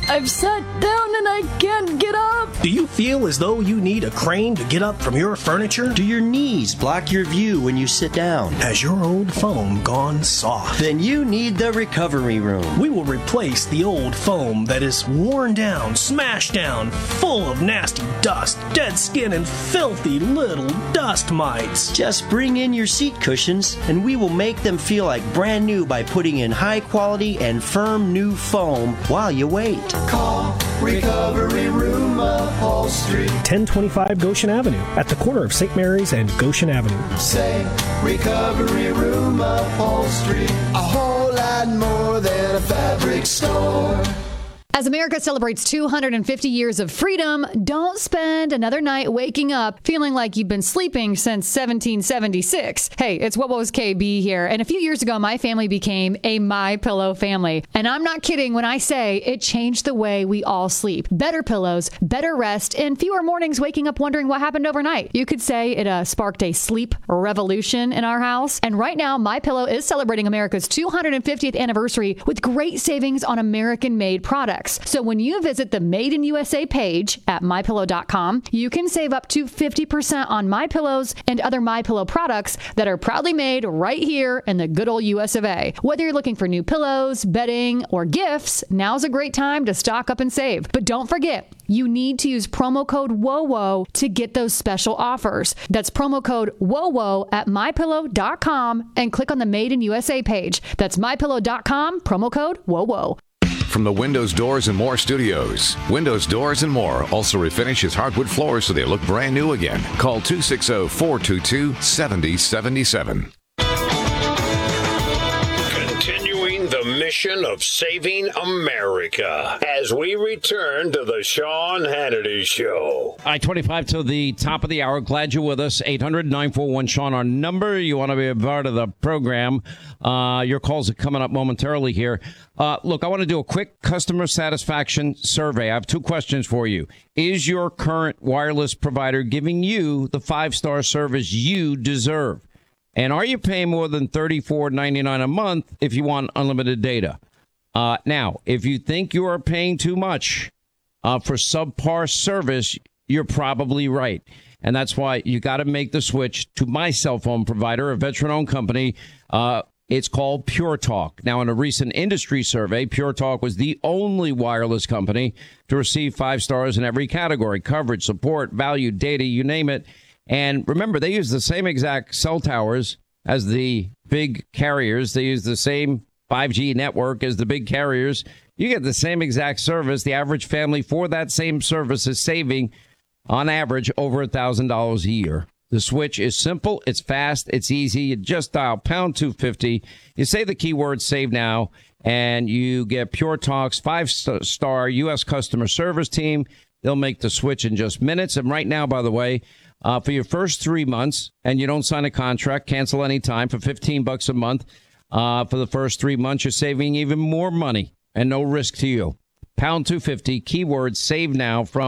I've sat down and I can't get up. Do you feel as though you need a crane to get up from your furniture? Do your knees block your view when you sit down? Has your old foam gone soft? Then you need the recovery room. We will replace the old foam that is worn down, smashed down, full of nasty dust, dead skin, and filthy little dust mites. Just bring in your seat cushions and we will make them feel like brand new by putting in high quality and firm new foam while you wait. Call Recovery Room Upholstery. 1025 Goshen Avenue, at the corner of St. Mary's and Goshen Avenue. Say Recovery Room Upholstery. A whole lot more than a fabric store. As America celebrates 250 years of freedom, don't spend another night waking up feeling like you've been sleeping since 1776. Hey, it's What Was KB here. And a few years ago, my family became a MyPillow family. And I'm not kidding when I say it changed the way we all sleep. Better pillows, better rest, and fewer mornings waking up wondering what happened overnight. You could say it sparked a sleep revolution in our house. And right now, MyPillow is celebrating America's 250th anniversary with great savings on American-made products. So when you visit the Made in USA page at MyPillow.com, you can save up to 50% on MyPillows and other MyPillow products that are proudly made right here in the good old US of A. Whether you're looking for new pillows, bedding, or gifts, now's a great time to stock up and save. But don't forget, you need to use promo code WOWO to get those special offers. That's promo code WOWO at MyPillow.com and click on the Made in USA page. That's MyPillow.com, promo code WOWO. From the Windows, Doors, and More studios, Windows, Doors, and More also refinishes hardwood floors so they look brand new again. Call 260-422-7077. Continuing the mission of saving America as we return to the Sean Hannity Show. I-25 to the top of the hour. Glad you're with us. 800-941-SEAN, our number. You want to be a part of the program. Your calls are coming up momentarily here. Look, I want to do a quick customer satisfaction survey. I have two questions for you. Is your current wireless provider giving you the 5-star service you deserve? And are you paying more than $34.99 a month if you want unlimited data? Now, if you think you are paying too much for subpar service, you're probably right. And that's why you got to make the switch to my cell phone provider, a veteran-owned company. It's called Pure Talk. Now, in a recent industry survey, Pure Talk was the only wireless company to receive 5 stars in every category: coverage, support, value, data, you name it. And remember, they use the same exact cell towers as the big carriers. They use the same 5G network as the big carriers. You get the same exact service. The average family for that same service is saving, on average, over $1,000 a year. The switch is simple, it's fast, it's easy. You just dial pound 250. You say the keyword save now, and you get Pure Talk's 5-star U.S. customer service team. They'll make the switch in just minutes. And right now, by the way, for your first 3 months, and you don't sign a contract, cancel anytime for $15 a month. For the first 3 months, you're saving even more money and no risk to you. Pound 250, keyword save now from